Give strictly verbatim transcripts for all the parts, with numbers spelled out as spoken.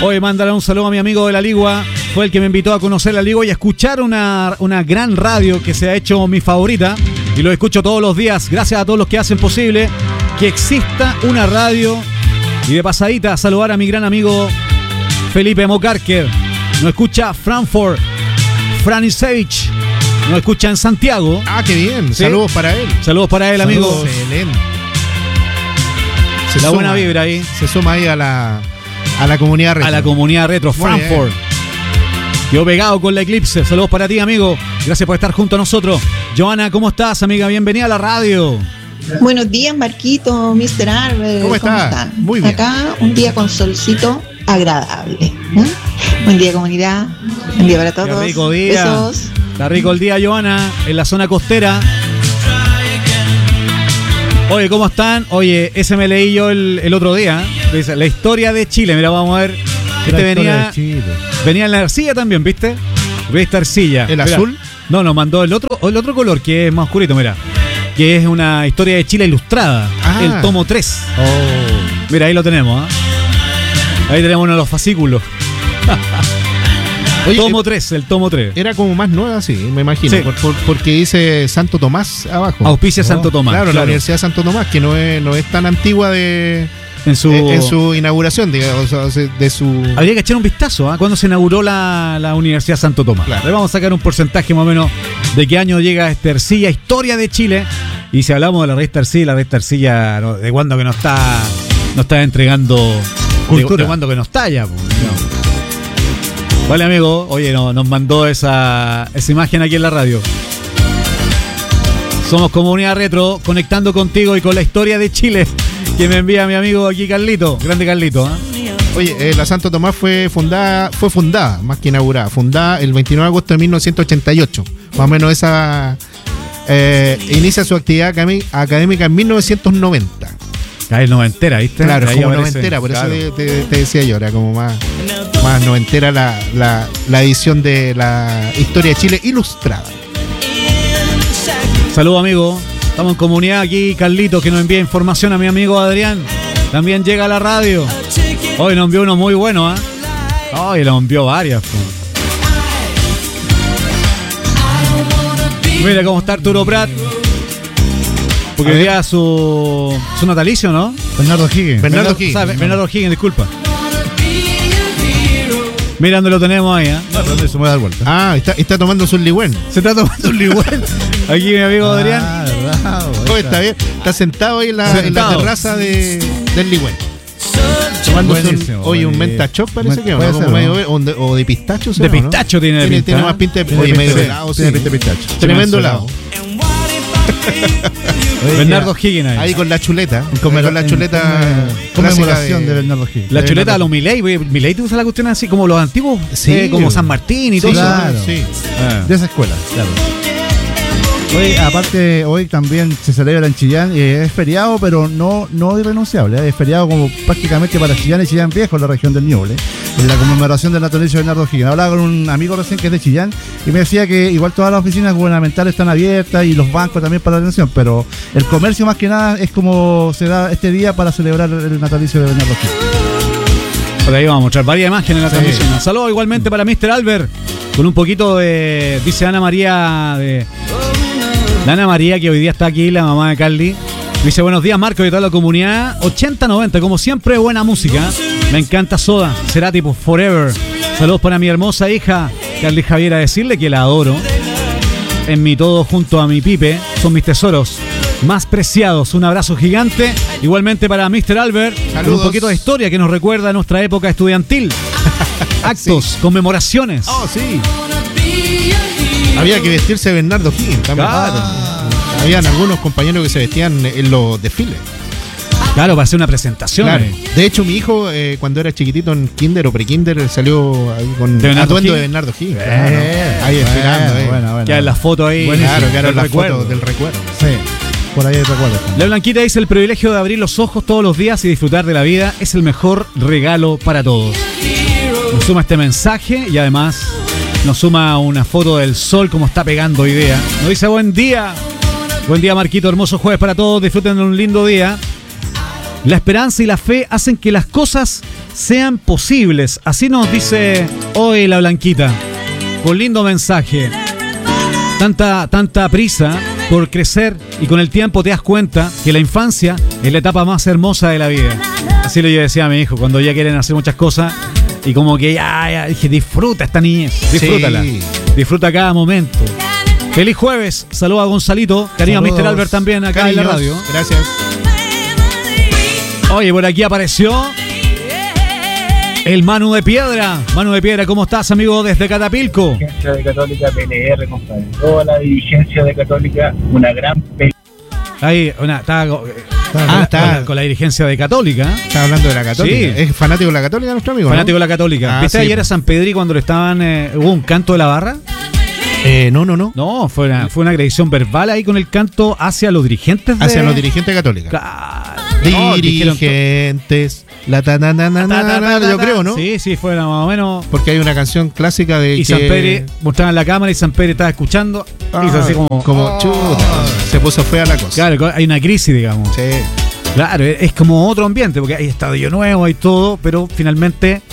Hoy mándale un saludo a mi amigo de la Ligua. Fue el que me invitó a conocer la Ligua y a escuchar una, una gran radio que se ha hecho mi favorita. Y lo escucho todos los días. Gracias a todos los que hacen posible que exista una radio. Y de pasadita, saludar a mi gran amigo Felipe Mocarker. Nos escucha Frankfurt, Franisevich. Nos escucha en Santiago. Ah, qué bien. ¿Sí? Saludos para él. Saludos para él, amigo. Saludos. Excelente. Se la suma, buena vibra ahí. Se suma ahí a la, a la comunidad retro. A la comunidad retro, Muy Frankfurt. Quedó pegado con la Eclipse. Saludos para ti, amigo. Gracias por estar junto a nosotros. Joana, ¿cómo estás, amiga? Bienvenida a la radio. Buenos días, Marquito, mister Albert. ¿Cómo está? están? Muy bien. Acá un día con solcito agradable. ¿eh? Buen día, comunidad. Buen día para todos. Qué rico día. Besos. Está rico el día, Joana, en la zona costera. Oye, ¿cómo están? Oye, ese me leí yo el, el otro día. Dice, la historia de Chile. Mira, vamos a ver. Este venía, venía en la arcilla también, ¿viste? ¿Viste arcilla? ¿El Mira. azul? No, nos mandó el otro, el otro color que es más oscurito, mira. Que es una historia de Chile ilustrada. Ah. El tomo tres. Oh. Mira, ahí lo tenemos, ¿eh? Ahí tenemos uno de los fascículos. Oye, tomo tres, el tomo tres. Era como más nueva, sí, me imagino. Sí. Por, por- porque dice Santo Tomás abajo. Auspicia Santo Tomás. Claro, la Universidad de Santo Tomás, que no es, no es tan antigua de En su... eh, en su inauguración, digamos, o sea, de su... Habría que echar un vistazo ¿ah? Cuando se inauguró la, la Universidad Santo Tomás. Claro. Le vamos a sacar un porcentaje más o menos de qué año llega esta Ercilla, historia de Chile. Y si hablamos de la revista Ercilla, la revista Ercilla, ¿no? de cuándo que nos está, nos está entregando cultura. De, de cuándo que nos talla. Pues, ¿no? Vale, amigo. Oye, no, nos mandó esa, esa imagen aquí en la radio. Somos Comunidad Retro, conectando contigo y con la historia de Chile que me envía mi amigo aquí, Carlito. Grande Carlito, ¿eh? Oye, eh, la Santo Tomás fue fundada, fue fundada, más que inaugurada, fundada el veintinueve de agosto de mil novecientos ochenta y ocho. Más o menos esa... Eh, inicia su actividad académica- académica en mil novecientos noventa. Ah, es noventera, ¿viste? Claro, Ahí como aparece. noventera, por Claro. eso te, te- te decía yo, era como más, más noventera la, la, la edición de la historia de Chile ilustrada. Saludos, amigo. Estamos en comunidad aquí. Carlito, que nos envía información a mi amigo Adrián. También llega a la radio. Hoy nos envió uno muy bueno, ¿eh? Hoy nos envió varias. Po. Mira cómo está Arturo Prat. Porque hoy día es su, su natalicio, ¿no? Bernardo Higgins. Bernardo Higgins. o sea, Bernardo Higgins, disculpa. Mira dónde lo tenemos ahí, ¿eh? No, pero se me va a dar vuelta. Ah, está, está tomando su ligüen. Se está tomando un ligüen. Aquí mi amigo Adrián. Ah, verdad, Oh, está bien, está sentado ahí en la, en la Sentado. terraza de, del ligüen. Tomándose un, Buenísimo, oye, un buenísimo. menta chop parece Men- que, ¿o puede no? Como ser, medio ¿no? ve- o de, o de pistacho, De ¿será, o no? pistacho tiene tiene, pinta, tiene ¿eh? más pinta de, Tiene oye, pinta medio de- helado, sí. tiene pinta de pistacho. Tremendo Manso helado. Oye, Bernardo ya, Higgins ahí. Ahí con la chuleta. en Ahí conmemora- con la en chuleta. conme- clásica conmemoración de, Bernardo Higgins. La De chuleta a Bernardo- los Milei, güey. Milei te usa la cuestión así como los antiguos, Sí, eh, como güey. San Martín y Sí, todo eso. claro. sí. Ah. De esa escuela, claro. Hoy, aparte, hoy también se celebra en Chillán, eh, es feriado, pero no, no irrenunciable, eh, es feriado como prácticamente para Chillán y Chillán Viejo, la región del Ñuble, en la conmemoración del natalicio de Bernardo Higgins. Hablaba con un amigo recién que es de Chillán y me decía que igual todas las oficinas gubernamentales están abiertas y los bancos también para la atención, pero el comercio más que nada es como se da este día para celebrar el natalicio de Bernardo Higgins. Por ahí vamos a mostrar varias imágenes en la Sí. transmisión. Saludos igualmente para mister Albert, con un poquito de, dice Ana María, de la Ana María, que hoy día está aquí, la mamá de Carly. Dice, buenos días, Marco, y toda la comunidad. ochenta noventa, como siempre, buena música. Me encanta Soda, será tipo Forever. Saludos para mi hermosa hija, Carly Javier, a decirle que la adoro. En mi todo, junto a mi Pipe, son mis tesoros más preciados. Un abrazo gigante. Igualmente para mister Albert, con un Saludos. poquito de historia que nos recuerda a nuestra época estudiantil. Actos, conmemoraciones. Oh, sí. Había que vestirse de Bernardo Higgins también. Claro. Habían algunos compañeros que se vestían en los desfiles. Claro, para hacer una presentación. Claro. eh. De hecho, mi hijo, eh, cuando era chiquitito en kinder o pre-kinder, salió ahí con ¿De Bernardo atuendo Higgins? de Bernardo Higgins. Bien, Claro. Ahí desfilando. eh. Bueno, bueno. Queda en la foto ahí. Buenísimo. Claro, claro, del la recuerdo. foto del recuerdo. Sí, por ahí recuerdo. La Blanquita dice, el privilegio de abrir los ojos todos los días y disfrutar de la vida es el mejor regalo para todos. Nos suma este mensaje y además nos suma una foto del sol como está pegando hoy día. Nos dice, buen día. Buen día, Marquito. Hermoso jueves para todos. Disfruten de un lindo día. La esperanza y la fe hacen que las cosas sean posibles. Así nos dice hoy la Blanquita. Con lindo mensaje. Tanta, tanta prisa por crecer y con el tiempo te das cuenta que la infancia es la etapa más hermosa de la vida. Así lo yo decía a mi hijo, cuando ya quieren hacer muchas cosas y como que ya, ya dije, disfruta esta niñez, disfrútala, Sí. disfruta cada momento. Feliz jueves, saludos a Gonzalito, cariño a Saludos. mister Albert también acá en la Cariños. radio. Gracias. Oye, por aquí apareció el Manu de Piedra. Manu de Piedra, ¿cómo estás, amigo, desde Catapilco? Dirigencia de Católica P L R, compadre. Toda la dirigencia de Católica, una gran pelea. Ahí, una, está, ah, está- está con, la, con la dirigencia de Católica. ¿eh? Está hablando de la Católica. Sí. ¿Es fanático de la Católica nuestro amigo? Fanático ¿no? de la Católica. Ah, ¿Viste sí. ayer a San Pedri cuando le estaban, eh, hubo un canto de la barra? Eh, no, no, no. No, fue una, fue una agresión verbal ahí con el canto hacia los dirigentes de... Hacia los dirigentes católicos. Claro. No, dijeron to- Dirigentes. La ta, na, na, na, Ta, ta, na, ta, na, ta, yo ta. creo, ¿no? Sí, sí, fue más o menos... Porque hay una canción clásica de Y que... San Pedri mostraban la cámara y San Pedri estaba escuchando. Ah, hizo así como... Como chuta. Se puso fea la cosa. Claro, hay una crisis, digamos. Sí. Claro, es como otro ambiente, porque hay estadio nuevo, hay todo, pero finalmente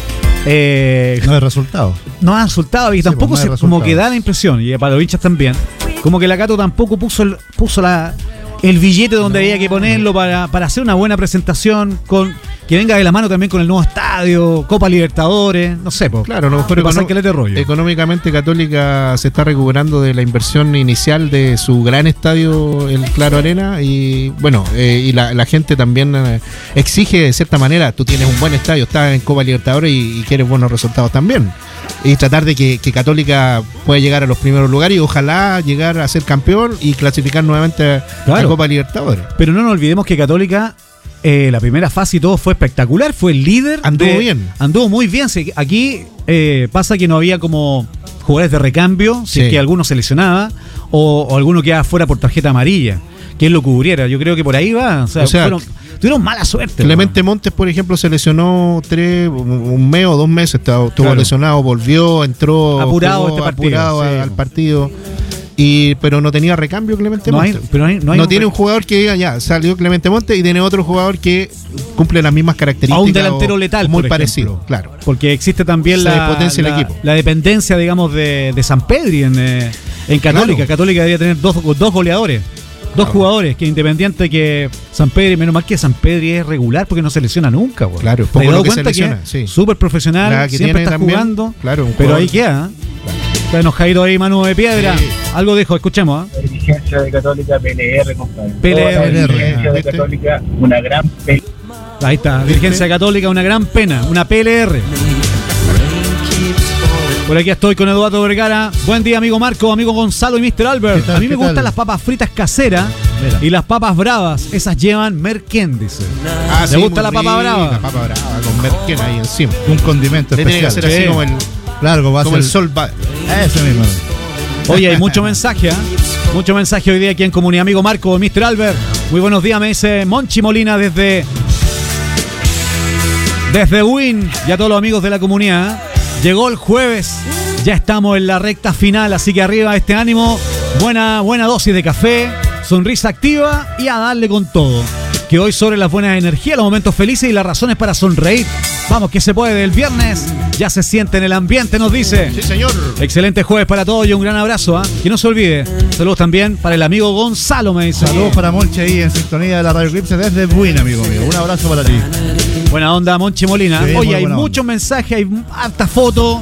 eh, No hay resultado. no ha resultado y Sí, tampoco pues, no hay se, como resultado. que da la impresión, y para los hinchas también, como que la Cato tampoco puso el, puso la, el billete donde había que ponerlo para, para hacer una buena presentación, con que venga de la mano también con el nuevo estadio, Copa Libertadores, no sé, po. Claro, a lo mejor Me pasa econo- que le de rollo. económicamente Católica se está recuperando de la inversión inicial de su gran estadio, el Claro Arena, y bueno, eh, y la, la gente también eh, exige de cierta manera, tú tienes un buen estadio, estás en Copa Libertadores y, y quieres buenos resultados también. Y tratar de que, que Católica pueda llegar a los primeros lugares y ojalá llegar a ser campeón y clasificar nuevamente a Claro. la Copa Libertadores. Pero no nos olvidemos que Católica, eh, la primera fase y todo fue espectacular, fue el líder. Anduvo de- bien. Anduvo muy bien. Sí, aquí eh, pasa que no había como jugadores de recambio, si Sí. es que alguno se lesionaba o, o alguno quedaba fuera por tarjeta amarilla, que él lo cubriera. Yo creo que por ahí va. O sea, O sea, fueron- tuvieron mala suerte. Clemente Montes, por ejemplo, se lesionó tres, un un mes o dos meses, estaba- estuvo Claro. lesionado, volvió, entró Apurado jugó este partido, apurado sí. a- al partido. Y, pero no tenía recambio Clemente No hay- Montes. pero no hay- no hay un tiene re- un jugador que diga ya, salió Clemente Montes y tiene otro jugador que cumple las mismas características. A un delantero o- letal, Muy por parecido, ejemplo. claro. Porque existe también Se la, potencia el la, equipo. la dependencia, digamos, de, de San Pedri en, eh, en Católica. Claro. Católica debería tener dos, dos goleadores. Dos Claro. jugadores, que independiente que San Pedri, menos mal que San Pedri es regular porque no se lesiona nunca. Güey. Claro, ¿Te poco has dado lo que se cuenta lesiona, sí. súper profesional, La que siempre tiene está también, jugando, claro, un pero jugador- ahí queda. ¿eh? Está enojadito ahí Manu de Piedra. Sí. Algo dijo, escuchemos. ¿eh? La dirigencia de Católica P L R, compadre. P L R, Toda la dirigencia de ¿viste? Católica, una gran pelea. Ahí está, Dirigencia Católica, una gran pena, una P L R. Por aquí estoy con Eduardo Vergara. Buen día, amigo Marco, amigo Gonzalo y mister Albert. ¿Qué tal, A mí me qué gustan tal? las papas fritas caseras Mira. y las papas bravas. Esas llevan merquén, dice. Ah, ¿Le gusta la papa brava? La papa brava, con merquén ahí encima. Un condimento Le tiene que hacer especial. así Sí. como el, Claro, va a como ser el sol va. ese mismo. Oye, hay mucho mensaje, ¿eh? Mucho mensaje hoy día aquí en Comunidad. Amigo Marco, mister Albert. Muy buenos días, me dice Monchi Molina desde... Desde Win y a todos los amigos de la comunidad. ¿eh? Llegó el jueves, ya estamos en la recta final, así que arriba este ánimo, buena, buena dosis de café, sonrisa activa y a darle con todo. Que hoy sobre las buenas energías, los momentos felices y las razones para sonreír. Vamos, que se puede, el viernes ya se siente en el ambiente, nos dice. Sí, señor. Excelente jueves para todos y un gran abrazo. ¿eh? Que no se olvide, saludos también para el amigo Gonzalo, me dice. Saludos para Monche ahí en sintonía de la Radio Eclipse desde Buin, amigo mío. Un abrazo para ti. Buena onda, Monchi Molina. Sí, Oye, muy hay buena muchos onda. mensajes, hay harta foto.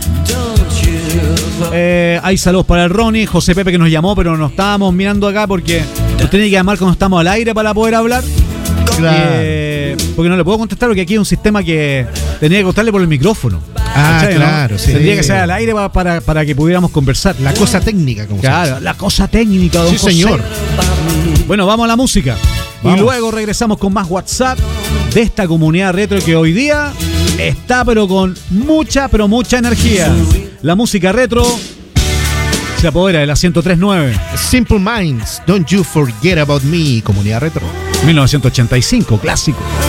Eh, hay saludos para el Ronnie, José Pepe que nos llamó, pero no estábamos mirando acá porque nos tiene que llamar cuando estamos al aire para poder hablar. Claro. Eh, porque no le puedo contestar porque aquí hay un sistema que tenía que contestarle por el micrófono. Ah, ¿Cachai, no? claro, sí. Tendría que ser al aire para, para, para que pudiéramos conversar. La cosa técnica, como se Claro, dice. la cosa técnica, don Sí, José. señor. Bueno, vamos a la música. Vamos. Y luego regresamos con más WhatsApp de esta comunidad retro que hoy día está pero con mucha, pero mucha energía. La música retro se apodera de la ciento tres punto nueve. Simple Minds, Don't You Forget About Me, comunidad retro. mil novecientos ochenta y cinco, clásico.